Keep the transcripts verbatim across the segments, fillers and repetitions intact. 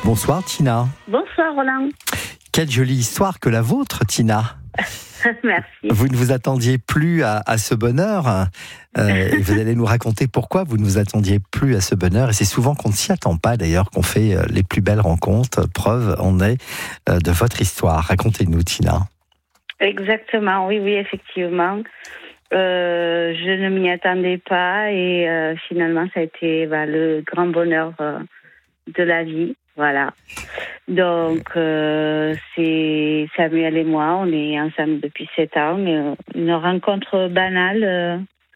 Bonsoir Tina. Bonsoir Roland. Quelle jolie histoire que la vôtre, Tina. Merci. Vous ne vous attendiez plus à, à ce bonheur. Euh, et vous allez nous raconter pourquoi vous ne vous attendiez plus à ce bonheur. Et c'est souvent qu'on ne s'y attend pas, d'ailleurs, qu'on fait les plus belles rencontres. Preuve en est de votre histoire. Racontez-nous, Tina. Exactement, oui, oui, effectivement. Euh, je ne m'y attendais pas et euh, finalement, ça a été bah, le grand bonheur euh, de la vie. Voilà. Donc, euh, c'est Samuel et moi, on est ensemble depuis sept ans. Mais une rencontre banale euh,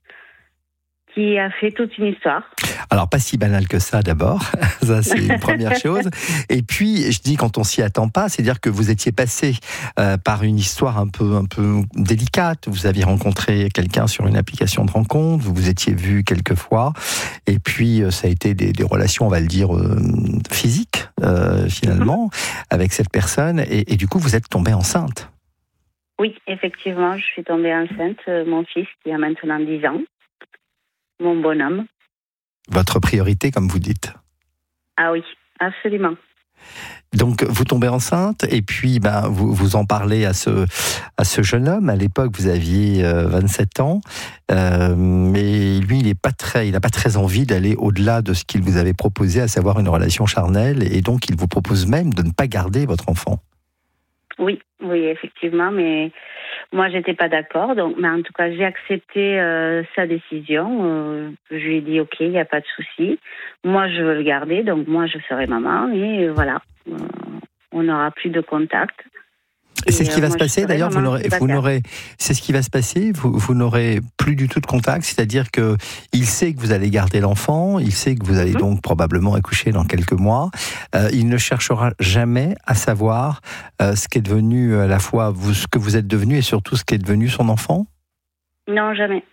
qui a fait toute une histoire. Alors, pas si banal que ça, d'abord. Ça, c'est une première chose. Et puis, je dis quand on s'y attend pas, c'est-à-dire que vous étiez passé euh, par une histoire un peu, un peu délicate. Vous aviez rencontré quelqu'un sur une application de rencontre, vous vous étiez vu quelques fois. Et puis, ça a été des, des relations, on va le dire, euh, physiques, euh, finalement, mm-hmm. avec cette personne. Et, et du coup, vous êtes tombée enceinte. Oui, effectivement, je suis tombée enceinte. Mon fils, qui a maintenant dix ans. Mon bonhomme. Votre priorité, comme vous dites. Ah oui, absolument. Donc, vous tombez enceinte et puis ben, vous, vous en parlez à ce, à ce jeune homme. À l'époque, vous aviez euh, vingt-sept ans. Euh, mais lui, il n'a pas, très, il n'a pas très envie d'aller au-delà de ce qu'il vous avait proposé, à savoir une relation charnelle. Et donc, il vous propose même de ne pas garder votre enfant. Oui, oui, effectivement, mais moi, j'étais pas d'accord. Donc, mais en tout cas, j'ai accepté euh, sa décision. Euh, je lui ai dit, ok, il n'y a pas de souci. Moi, je veux le garder, donc moi, je serai maman et voilà, euh, on n'aura plus de contact. Et c'est ce qui va se passer, d'ailleurs, vous n'aurez, vous n'aurez, c'est ce qui va se passer, vous, vous n'aurez plus du tout de contact, c'est-à-dire que il sait que vous allez garder l'enfant, il sait que vous allez donc probablement accoucher dans quelques mois, euh, il ne cherchera jamais à savoir euh, ce qu'est devenu à la fois vous, ce que vous êtes devenu et surtout ce qu'est devenu son enfant? Non, jamais.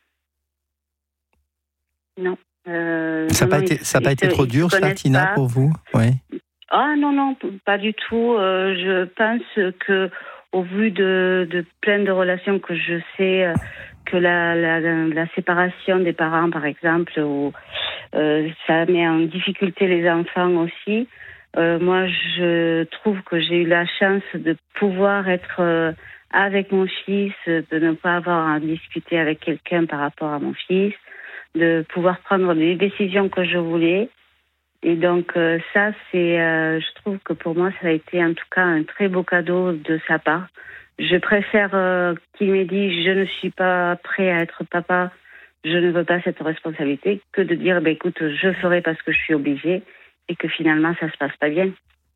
Non. Euh, ça n'a pas, il, été, ça pas été se, trop dur, ça, Tina, pas. pour vous? Oui. Ah non, non, pas du tout. Euh, je pense que, au vu de, de plein de relations que je sais, euh, que la, la, la séparation des parents, par exemple, ou, euh, ça met en difficulté les enfants aussi. Euh, moi, je trouve que j'ai eu la chance de pouvoir être euh, avec mon fils, de ne pas avoir à discuter avec quelqu'un par rapport à mon fils, de pouvoir prendre les décisions que je voulais. Et donc euh, ça, c'est, euh, je trouve que pour moi, ça a été en tout cas un très beau cadeau de sa part. Je préfère euh, qu'il m'ait dit « je ne suis pas prêt à être papa, je ne veux pas cette responsabilité » que de dire bah, « écoute, je ferai parce que je suis obligée » et que finalement, ça se passe pas bien.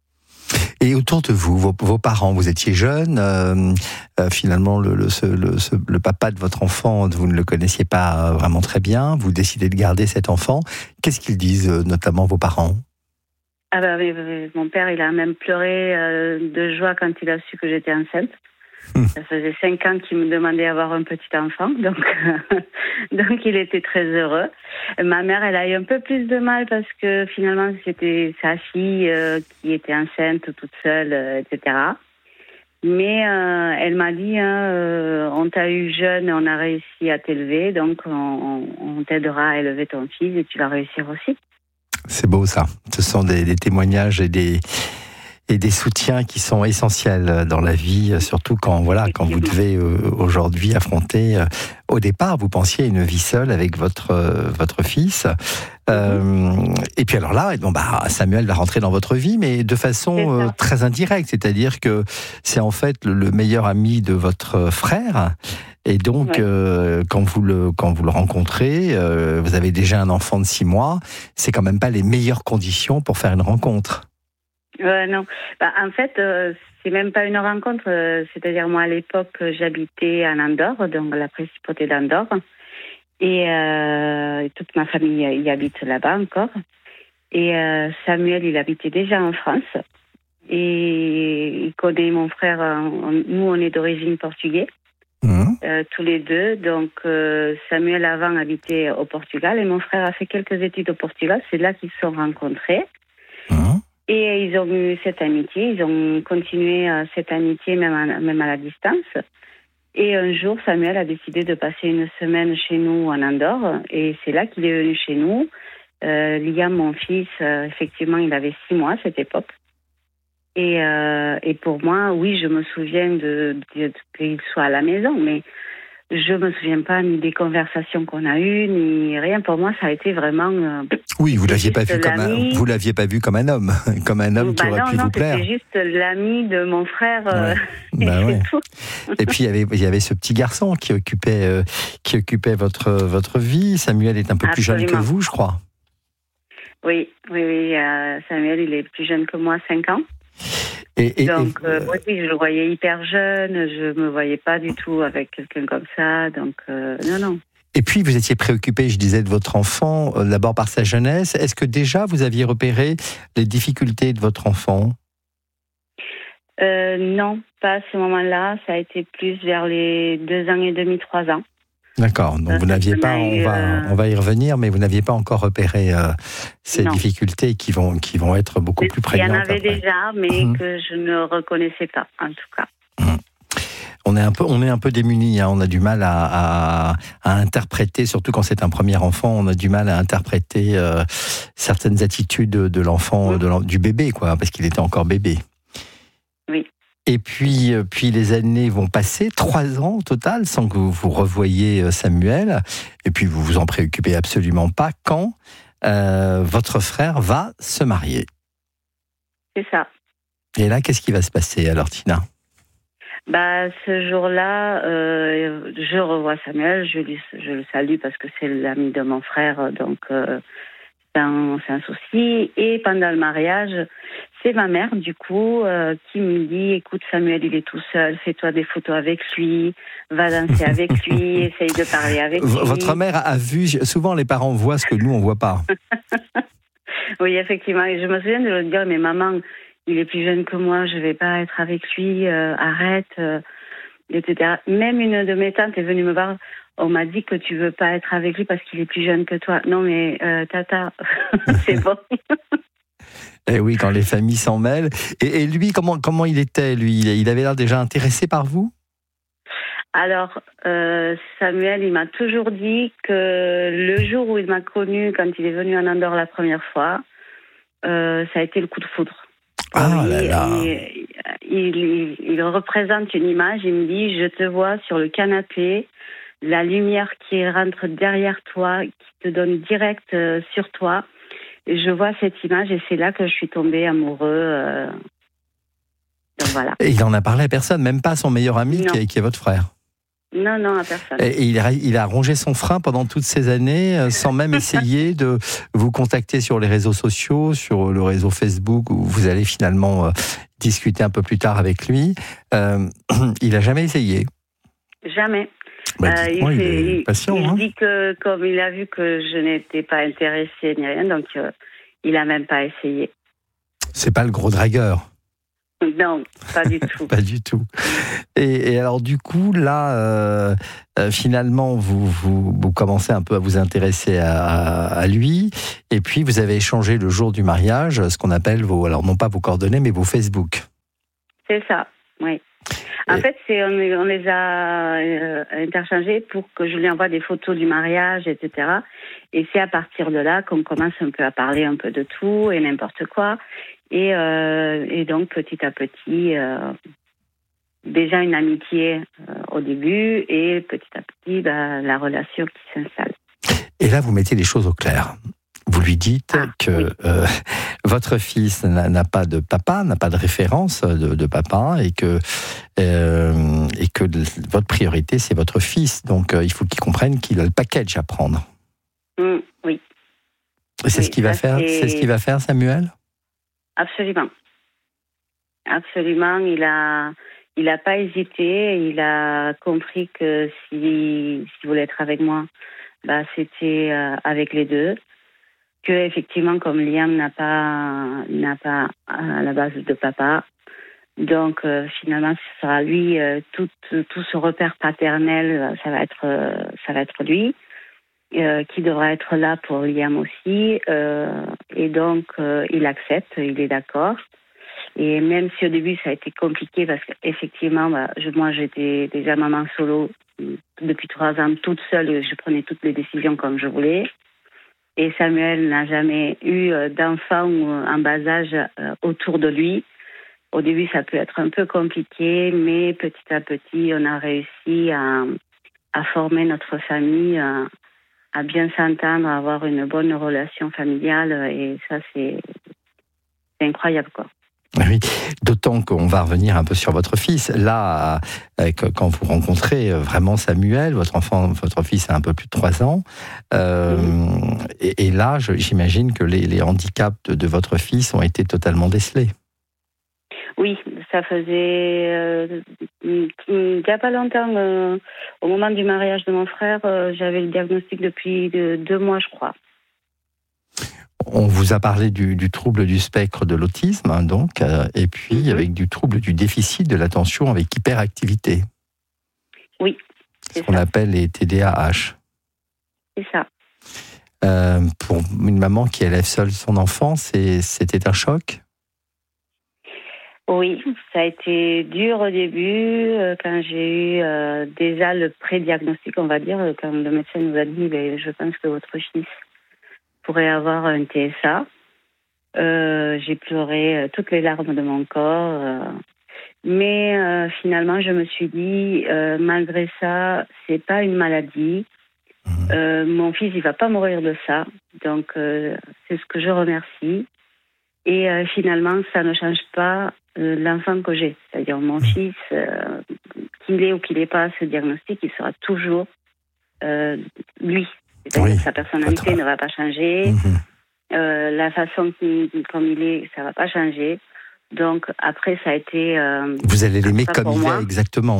Et autour de vous, vos, vos parents, vous étiez jeunes, euh, euh, finalement le, le, ce, le, ce, le papa de votre enfant, vous ne le connaissiez pas vraiment très bien, vous décidez de garder cet enfant. Qu'est-ce qu'ils disent, notamment vos parents? Ah bah, mais, mais, mon père, il a même pleuré euh, de joie quand il a su que j'étais enceinte. Ça faisait cinq ans qu'il me demandait d'avoir un petit enfant, donc donc il était très heureux. Ma mère, elle a eu un peu plus de mal parce que finalement c'était sa fille euh, qui était enceinte toute seule, euh, et cetera. Mais euh, elle m'a dit, hein, euh, on t'a eu jeune, on a réussi à t'élever, donc on, on t'aidera à élever ton fils et tu vas réussir aussi. C'est beau ça. Ce sont des, des témoignages et des et des soutiens qui sont essentiels dans la vie, surtout quand voilà, quand vous devez euh, aujourd'hui affronter. Euh, au départ, vous pensiez à une vie seule avec votre euh, votre fils. Euh, et puis alors là, bon bah Samuel va rentrer dans votre vie, mais de façon euh, très indirecte, c'est-à-dire que c'est en fait le, le meilleur ami de votre frère. Et donc, ouais. euh, quand vous le quand vous le rencontrez, euh, vous avez déjà un enfant de six mois. C'est quand même pas les meilleures conditions pour faire une rencontre. Euh, non, bah, en fait, euh, c'est même pas une rencontre. Euh, c'est-à-dire moi à l'époque, j'habitais en Andorre, donc la principauté d'Andorre, et euh, toute ma famille y habite là-bas encore. Et euh, Samuel, il habitait déjà en France, et il connaît mon frère. On, nous, on est d'origine portugaise. Mmh. Euh, tous les deux. Donc, euh, Samuel avant habitait au Portugal et mon frère a fait quelques études au Portugal. C'est là qu'ils se sont rencontrés. Mmh. Et ils ont eu cette amitié. Ils ont continué euh, cette amitié même à, même à la distance. Et un jour, Samuel a décidé de passer une semaine chez nous en Andorre. Et c'est là qu'il est venu chez nous. Euh, Liam, mon fils, euh, effectivement, il avait six mois à cette époque. Et, euh, et pour moi, oui, je me souviens de, de, de qu'il soit à la maison, mais je me souviens pas ni des conversations qu'on a eues, ni rien. Pour moi, ça a été vraiment. Euh, oui, vous l'aviez pas vu comme un, vous l'aviez pas vu comme un homme, comme un homme bah qui aurait non, pu non, vous plaire. C'était juste l'ami de mon frère. Euh, ouais. Bah et, ouais. et puis il y avait, il y avait ce petit garçon qui occupait, euh, qui occupait votre votre vie. Samuel est un peu Absolument. plus jeune que vous, je crois. Oui, oui, oui. Euh, Samuel, il est plus jeune que moi, cinq ans. Et, et, donc, et, euh, oui, je le voyais hyper jeune. Je me voyais pas du tout avec quelqu'un comme ça. Donc, euh, non, non. Et puis, vous étiez préoccupé, je disais, de votre enfant, euh, d'abord par sa jeunesse. Est-ce que déjà, vous aviez repéré les difficultés de votre enfant ? euh, Non, pas à ce moment-là. Ça a été plus vers les deux ans et demi, trois ans. D'accord. Donc, vous n'aviez pas, on va, euh... on va y revenir, mais vous n'aviez pas encore repéré euh, ces non. difficultés qui vont, qui vont être beaucoup mais plus prégnantes. Il y en avait après. déjà, mais mmh. que je ne reconnaissais pas, en tout cas. Mmh. On est un peu, on est un peu démunis. Hein. On a du mal à, à, à interpréter, surtout quand c'est un premier enfant, on a du mal à interpréter euh, certaines attitudes de, de l'enfant, mmh. de l'en, du bébé, quoi, parce qu'il était encore bébé. Oui. Et puis, puis les années vont passer, trois ans au total, sans que vous revoyiez Samuel. Et puis vous vous en préoccupez absolument pas. Quand euh, votre frère va se marier. C'est ça. Et là, qu'est-ce qui va se passer alors, Tina ? Bah, ce jour-là, euh, je revois Samuel, je, lui, je le salue parce que c'est l'ami de mon frère, donc euh, c'est, un, c'est un souci. Et pendant le mariage, c'est ma mère, du coup, euh, qui me dit, écoute, Samuel, il est tout seul, fais-toi des photos avec lui, va danser avec lui, essaye de parler avec lui. Votre mère a vu, souvent les parents voient ce que nous, on ne voit pas. Oui, effectivement, et je me souviens de le dire, mais maman, il est plus jeune que moi, je ne vais pas être avec lui, euh, arrête, euh, et cetera. Même une de mes tantes est venue me voir, on m'a dit que tu ne veux pas être avec lui parce qu'il est plus jeune que toi. Non, mais euh, tata, c'est bon. Et oui, quand les familles s'en mêlent. Et, et lui, comment, comment il était, lui ? Il avait l'air déjà intéressé par vous ? Alors, euh, Samuel, il m'a toujours dit que le jour où il m'a connue, quand il est venu en Andorre la première fois, euh, ça a été le coup de foudre. Ah oui, là là. Il, il, il, il représente une image, il me dit, je te vois sur le canapé, la lumière qui rentre derrière toi, qui te donne direct euh, sur toi. Et je vois cette image et c'est là que je suis tombée amoureux. Euh... Donc voilà. Et il en a parlé à personne, même pas à son meilleur ami qui est, qui est votre frère. Non, non, à personne. Et il a, il a rongé son frein pendant toutes ces années, euh, sans même essayer de vous contacter sur les réseaux sociaux, sur le réseau Facebook, où vous allez finalement euh, discuter un peu plus tard avec lui. Euh, il n'a jamais essayé. Jamais. Bah, euh, il, il, est patient, il hein. dit que comme il a vu que je n'étais pas intéressée ni rien, donc euh, il n'a même pas essayé. C'est pas le gros dragueur. Non, pas du tout. Pas du tout. Et, et alors du coup, là, euh, euh, finalement, vous, vous, vous commencez un peu à vous intéresser à, à lui, et puis vous avez échangé le jour du mariage, ce qu'on appelle vos, alors non pas vos coordonnées, mais vos Facebook. C'est ça, oui. En et... fait, c'est, on, on les a euh, interchangés pour que je lui envoie des photos du mariage, et cetera. Et c'est à partir de là qu'on commence un peu à parler un peu de tout et n'importe quoi. Et, euh, et donc, petit à petit, euh, déjà une amitié euh, au début et petit à petit, bah, la relation qui s'installe. Et là, vous mettez les choses au clair. Vous lui dites ah, que oui. euh, votre fils n'a, n'a pas de papa, n'a pas de référence de, de papa et que, euh, et que votre priorité, c'est votre fils. Donc, euh, il faut qu'il comprenne qu'il a le package à prendre. Mmh, oui. Et c'est, oui, ce qu'il va faire, c'est... c'est ce qu'il va faire, Samuel ? Absolument. Absolument. Il a, il a pas hésité. Il a compris que si, s'il voulait être avec moi, bah, c'était euh, avec les deux. Que, effectivement, comme Liam n'a pas, n'a pas à la base de papa. Donc, euh, finalement, ce sera lui, euh, tout, tout ce repère paternel, ça va être, euh, ça va être lui. Euh, qui devra être là pour Liam aussi. Euh, et donc, euh, il accepte, il est d'accord. Et même si au début, ça a été compliqué, parce qu'effectivement, bah, je, moi, j'étais déjà maman solo depuis trois ans, toute seule, je prenais toutes les décisions comme je voulais. Et Samuel n'a jamais eu d'enfant en bas âge autour de lui. Au début, ça peut être un peu compliqué, mais petit à petit, on a réussi à, à former notre famille, à, à bien s'entendre, à avoir une bonne relation familiale. Et ça, c'est, c'est incroyable, quoi. Oui, d'autant qu'on va revenir un peu sur votre fils. Là, quand vous rencontrez vraiment Samuel, votre enfant, votre fils a un peu plus de trois ans, euh, mmh. et, et là, je, j'imagine que les, les handicaps de, de votre fils ont été totalement décelés. Oui, ça faisait euh, il n'y a pas longtemps, euh, au moment du mariage de mon frère, euh, j'avais le diagnostic depuis de, deux mois, je crois. On vous a parlé du, du trouble du spectre de l'autisme, hein, donc, euh, et puis mm-hmm. avec du trouble du déficit de l'attention avec hyperactivité. Oui. C'est ce qu'on ça. appelle les T D A H. C'est ça. Euh, pour une maman qui élève seule son enfant, c'est, c'était un choc ? Oui, ça a été dur au début, euh, quand j'ai eu euh, déjà le pré-diagnostic, on va dire, quand le médecin nous a dit ben, « je pense que votre fils pourrait avoir un T S A ». Euh, j'ai pleuré euh, toutes les larmes de mon corps. Euh, mais euh, finalement, je me suis dit, euh, malgré ça, c'est pas une maladie. Euh, mon fils, il va pas mourir de ça. Donc, euh, c'est ce que je remercie. Et euh, finalement, ça ne change pas euh, l'enfant que j'ai. C'est-à-dire, mon fils, euh, qu'il ait ou qu'il n'ait pas ce diagnostic, il sera toujours euh, lui. C'est-à-dire oui, que sa personnalité ne va pas changer. Mmh. Euh, la façon qu'il, comme il est, ça va pas changer. Donc après, ça a été. Euh, Vous allez l'aimer comme il moi. est exactement.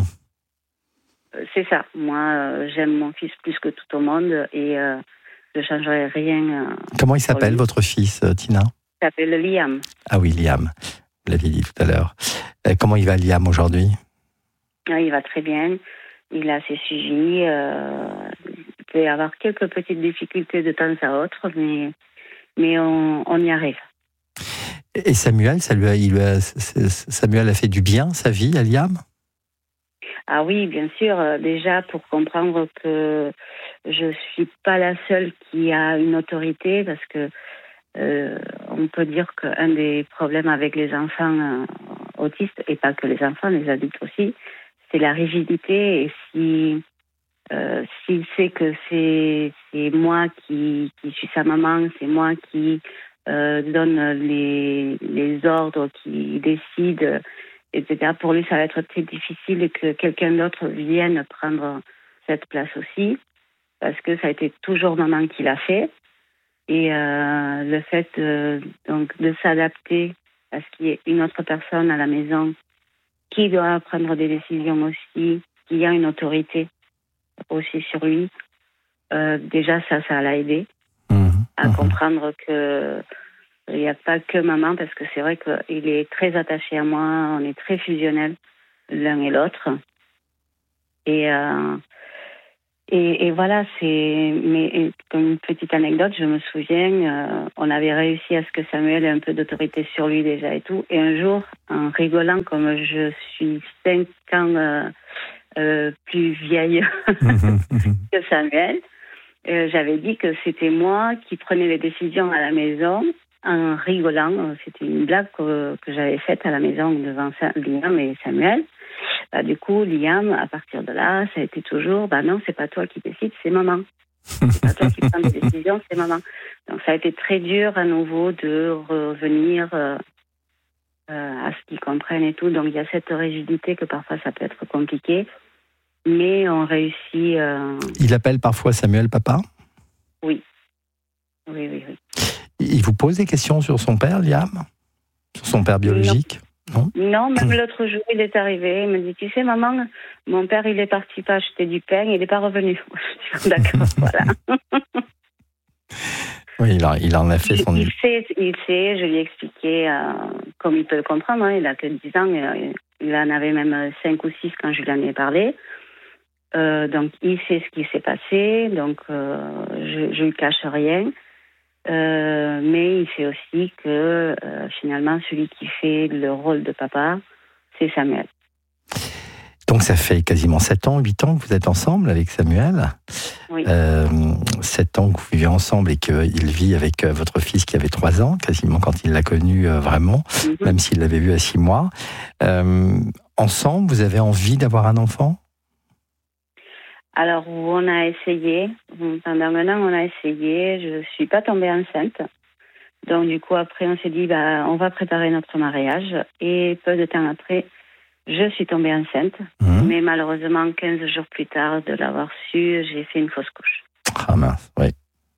Euh, c'est ça. Moi, euh, j'aime mon fils plus que tout au monde et euh, je changerai rien. Euh, Comment il s'appelle votre fils, Tina ? Il s'appelle Liam. Ah oui, Liam. Vous l'aviez dit tout à l'heure. Euh, comment il va, Liam, aujourd'hui ? Ah, il va très bien. Il a ses suivis. Euh, il peut y avoir quelques petites difficultés de temps à autre, mais. Mais on, on y arrive. Et Samuel, ça lui a, il a, Samuel a fait du bien, sa vie, à Liam ? Ah oui, bien sûr. Déjà, pour comprendre que je ne suis pas la seule qui a une autorité, parce que euh, on peut dire qu'un des problèmes avec les enfants euh, autistes, et pas que les enfants, les adultes aussi, c'est la rigidité. Et si... Euh, s'il sait que c'est, c'est moi qui, qui suis sa maman, c'est moi qui euh, donne les, les ordres, qui décide, et cetera, pour lui, ça va être très difficile que quelqu'un d'autre vienne prendre cette place aussi, parce que ça a été toujours maman qui l'a fait. Et euh, le fait de, donc, de s'adapter à ce qu'il y ait une autre personne à la maison qui doit prendre des décisions aussi, qui a une autorité aussi sur lui, euh, déjà ça, ça l'a aidé mmh, à mmh. comprendre que il n'y a pas que maman, parce que c'est vrai qu'il est très attaché à moi, on est très fusionnels l'un et l'autre. Et, euh, et, et voilà, c'est. Mais comme une petite anecdote, je me souviens, euh, on avait réussi à ce que Samuel ait un peu d'autorité sur lui déjà et tout. Et un jour, en rigolant, comme je suis cinq ans euh, Euh, plus vieille que Samuel, euh, j'avais dit que c'était moi qui prenais les décisions à la maison en rigolant. C'était une blague que, que j'avais faite à la maison devant Liam et Samuel. Bah, du coup, Liam, à partir de là, ça a été toujours, bah non, c'est pas toi qui décides, c'est maman. C'est pas toi qui prends des décisions, c'est maman. Donc ça a été très dur à nouveau de revenir euh, euh, à ce qu'ils comprennent et tout. Donc il y a cette rigidité que parfois ça peut être compliqué. Mais on réussit... Euh... Il appelle parfois Samuel papa ? Oui. Oui, oui, oui. Il vous pose des questions sur son père, Liam ? Sur son père biologique ? Non, non, non, même l'autre jour, il est arrivé. Il me dit, tu sais, maman, mon père, il est parti pas acheter du pain, il n'est pas revenu. Je dis, d'accord, voilà. Oui, il, a, il en a fait son... Il sait, il sait, je lui ai expliqué, euh, comme il peut le comprendre, hein, il a que dix ans, il en avait même cinq ou six quand je lui en ai parlé. Euh, donc, il sait ce qui s'est passé, donc euh, je ne lui cache rien. Euh, mais il sait aussi que euh, finalement, celui qui fait le rôle de papa, c'est Samuel. Donc ça fait quasiment sept ans, huit ans que vous êtes ensemble avec Samuel. Oui. Euh, sept ans que vous vivez ensemble et qu'il vit avec votre fils qui avait trois ans, quasiment quand il l'a connu euh, vraiment, mm-hmm. même s'il l'avait vu à six mois. Euh, ensemble, vous avez envie d'avoir un enfant ? Alors, on a essayé. Pendant un an, on a essayé. Je ne suis pas tombée enceinte. Donc, du coup, après, on s'est dit, bah, on va préparer notre mariage. Et peu de temps après, je suis tombée enceinte, mmh. mais malheureusement, quinze jours plus tard de l'avoir su, j'ai fait une fausse couche. Ah mince, oui.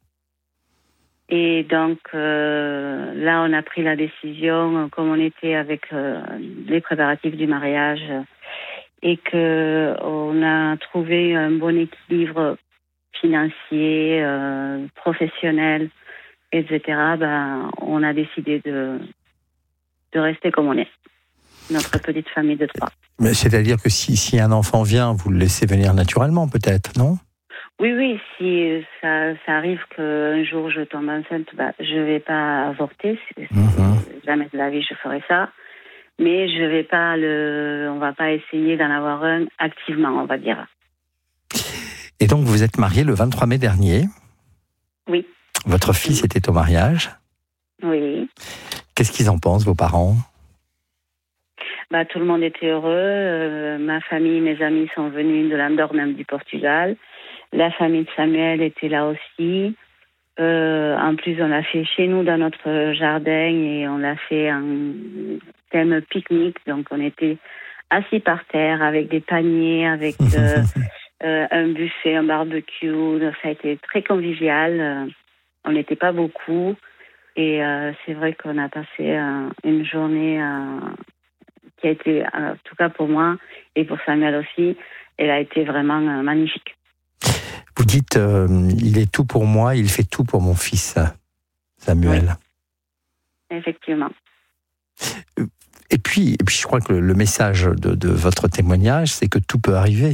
Et donc, euh, là, on a pris la décision, comme on était avec euh, les préparatifs du mariage, et qu'on a trouvé un bon équilibre financier, euh, professionnel, et cetera, ben, on a décidé de, de rester comme on est. Notre petite famille de trois. Mais c'est-à-dire que si, si un enfant vient, vous le laissez venir naturellement, peut-être, non ? Oui, oui. Si ça, ça arrive qu'un jour je tombe enceinte, bah, je ne vais pas avorter. C'est, mm-hmm. Jamais de la vie je ferai ça. Mais je vais pas le, on va pas essayer d'en avoir un activement, on va dire. Et donc vous êtes mariés le vingt-trois mai dernier ? Oui. Votre fils oui. était au mariage ? Oui. Qu'est-ce qu'ils en pensent, vos parents ? Bah, tout le monde était heureux. Euh, ma famille, mes amis sont venus de l'Andorre, même du Portugal. La famille de Samuel était là aussi. Euh, en plus, on l'a fait chez nous dans notre jardin et on l'a fait en thème pique-nique. Donc, on était assis par terre avec des paniers, avec euh, euh, un buffet, un barbecue. Donc, ça a été très convivial. On n'était pas beaucoup. Et euh, c'est vrai qu'on a passé euh, une journée... Euh, qui a été, en tout cas pour moi, et pour Samuel aussi, elle a été vraiment euh, magnifique. Vous dites, euh, il est tout pour moi, il fait tout pour mon fils, Samuel. Oui. Effectivement. Et puis, et puis, je crois que le, le message de, de votre témoignage, c'est que tout peut arriver.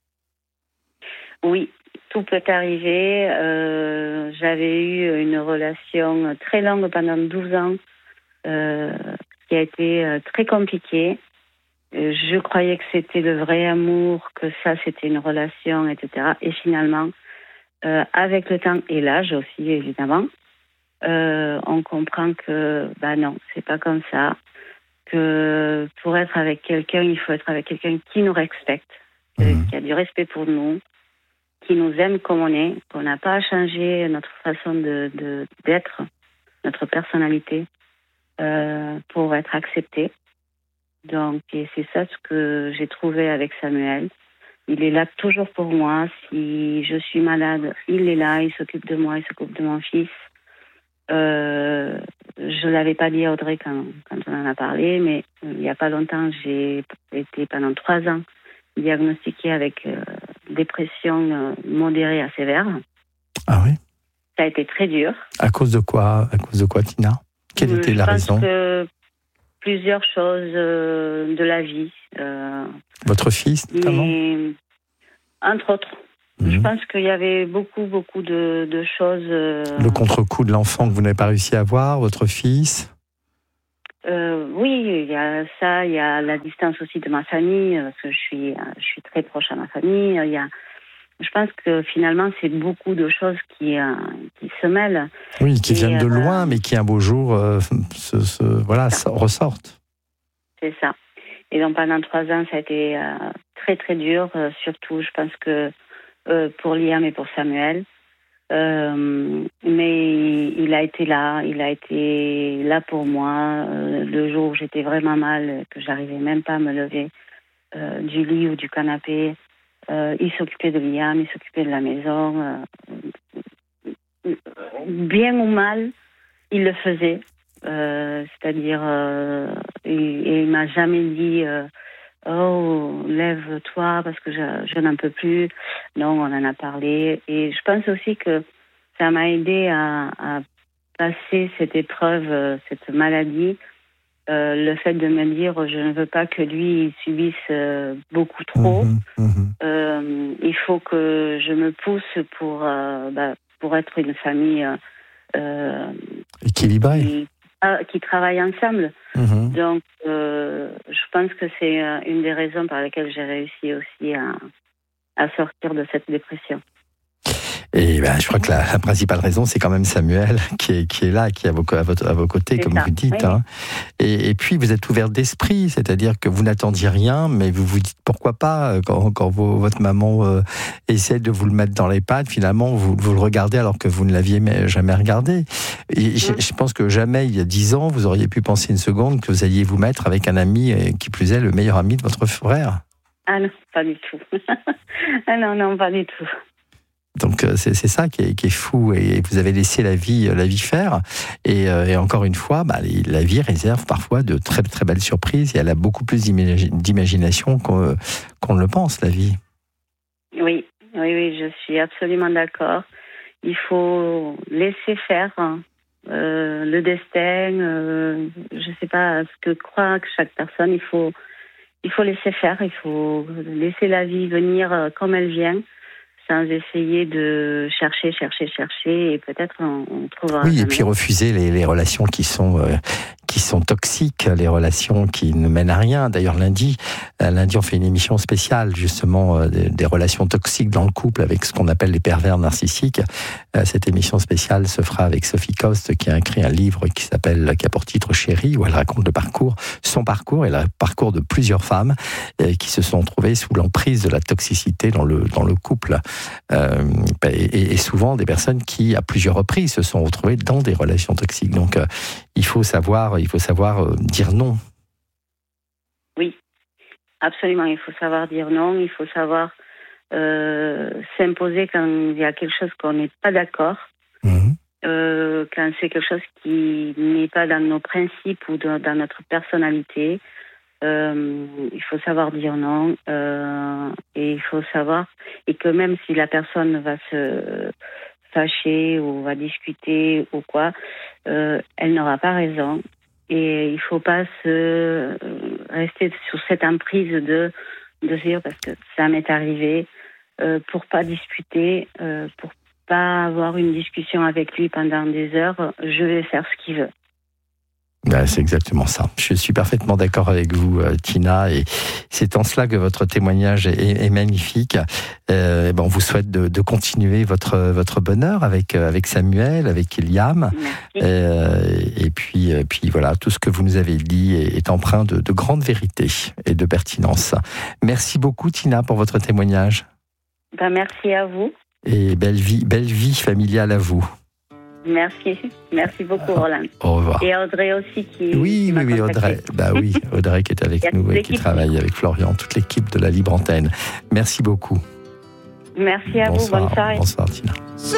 Oui, tout peut arriver. Euh, j'avais eu une relation très longue pendant douze ans, euh, qui a été euh, très compliqué. Euh, je croyais que c'était le vrai amour, que ça c'était une relation, et cetera. Et finalement, euh, avec le temps et l'âge aussi évidemment, euh, on comprend que bah non, c'est pas comme ça. Que pour être avec quelqu'un, il faut être avec quelqu'un qui nous respecte, mmh. qui a du respect pour nous, qui nous aime comme on est, qu'on n'a pas à changer notre façon de, de d'être, notre personnalité. Euh, pour être accepté. Donc, et c'est ça ce que j'ai trouvé avec Samuel. Il est là toujours pour moi. Si je suis malade, il est là, il s'occupe de moi, il s'occupe de mon fils. Euh, je ne l'avais pas dit à Audrey quand, quand on en a parlé, mais il n'y a pas longtemps, j'ai été pendant trois ans diagnostiquée avec euh, dépression euh, modérée à sévère. Ah oui ? Ça a été très dur. À cause de quoi ? À cause de quoi, Tina ? Quelle était je la pense raison ? Que plusieurs choses euh, de la vie. Euh, Votre fils, notamment ? mais, entre autres. Mmh. Je pense qu'il y avait beaucoup, beaucoup de, de choses. Euh, Le contre-coup de l'enfant que vous n'avez pas réussi à avoir, votre fils ? euh, Oui, il y a ça, il y a la distance aussi de ma famille, parce que je suis, je suis très proche à ma famille. Il y a, je pense que finalement, c'est beaucoup de choses qui, euh, qui se mêlent. Oui, qui et, viennent de euh, loin, mais qui un beau jour euh, se, se, voilà, ressortent. C'est ça. Et donc pendant trois ans, ça a été euh, très très dur. Euh, surtout, je pense que euh, pour Liam et pour Samuel. Euh, mais il a été là, il a été là pour moi. Euh, le jour où j'étais vraiment mal, que j'arrivais même pas à me lever euh, du lit ou du canapé. Euh, il s'occupait de Liam, il s'occupait de la maison. Euh, bien ou mal, il le faisait. Euh, c'est-à-dire, euh, et, et il m'a jamais dit euh, oh, lève-toi parce que je, je n'en peux plus. Non, on en a parlé. Et je pense aussi que ça m'a aidé à, à passer cette épreuve, cette maladie. Euh, le fait de me dire je ne veux pas que lui il subisse euh, beaucoup trop. Mmh, mmh. Euh, il faut que je me pousse pour, euh, bah, pour être une famille euh, équilibrée. euh, qui travaillent ensemble. Mmh. Donc, euh, je pense que c'est une des raisons par lesquelles j'ai réussi aussi à, à sortir de cette dépression. Et ben, je crois que la, la principale raison, c'est quand même Samuel qui est, qui est là, qui est à vos, à votre, à vos côtés, c'est comme ça. Vous dites. Oui. Hein. Et, et puis, vous êtes ouvert d'esprit, c'est-à-dire que vous n'attendiez rien, mais vous vous dites pourquoi pas, quand, quand vos, votre maman euh, essaie de vous le mettre dans les pattes, finalement, vous, vous le regardez alors que vous ne l'aviez jamais regardé. Et je, je pense que jamais, il y a dix ans, vous auriez pu penser une seconde que vous alliez vous mettre avec un ami, qui plus est, le meilleur ami de votre frère. Ah non, pas du tout. Ah non, non, pas du tout. Donc c'est, c'est ça qui est, qui est fou, et vous avez laissé la vie, la vie faire, et, et encore une fois, bah, la vie réserve parfois de très très belles surprises, et elle a beaucoup plus d'imagination qu'on, qu'on ne le pense, la vie. Oui, oui, oui, je suis absolument d'accord. Il faut laisser faire euh, le destin, euh, je ne sais pas ce que croit chaque personne, il faut, il faut laisser faire, il faut laisser la vie venir comme elle vient, sans essayer de chercher, chercher, chercher, et peut-être on, on trouvera. Oui, jamais. Et puis refuser les, les relations qui sont euh, qui sont toxiques, les relations qui ne mènent à rien. D'ailleurs, lundi, euh, lundi, on fait une émission spéciale justement euh, des, des relations toxiques dans le couple avec ce qu'on appelle les pervers narcissiques. Euh, cette émission spéciale se fera avec Sophie Coste, qui a écrit un livre qui s'appelle, qui a pour titre Chérie, où elle raconte le parcours, son parcours et le parcours de plusieurs femmes euh, qui se sont trouvées sous l'emprise de la toxicité dans le dans le couple. Euh, et, et souvent des personnes qui, à plusieurs reprises, se sont retrouvées dans des relations toxiques. Donc, euh, il faut savoir, il faut savoir euh, dire non. Oui, absolument. Il faut savoir dire non. Il faut savoir euh, s'imposer quand il y a quelque chose qu'on n'est pas d'accord. Mmh. Euh, quand c'est quelque chose qui n'est pas dans nos principes ou de, dans notre personnalité. Euh, il faut savoir dire non, euh, et il faut savoir, et que même si la personne va se fâcher ou va discuter ou quoi, euh, elle n'aura pas raison, et il faut pas se rester sur cette emprise de de se dire, parce que ça m'est arrivé, euh, pour pas discuter, euh, pour pas avoir une discussion avec lui pendant des heures, je vais faire ce qu'il veut. Ben, c'est exactement ça. Je suis parfaitement d'accord avec vous, Tina, et c'est en cela que votre témoignage est, est magnifique. Euh, ben, on vous souhaite de, de continuer votre votre bonheur avec avec Samuel, avec Eliam, euh, et puis puis voilà, tout ce que vous nous avez dit est, est empreint de, de grande vérité et de pertinence. Merci beaucoup, Tina, pour votre témoignage. Ben, merci à vous. Et belle vie, belle vie familiale à vous. Merci, merci beaucoup, Roland. Au revoir. Et Audrey aussi qui. Oui, qui oui, oui, Audrey. Bah oui, Audrey qui est avec nous et qui travaille avec Florian, toute l'équipe de la Libre Antenne. Merci beaucoup. Merci à bonsoir, vous, bonne soirée. Bonsoir, Tina.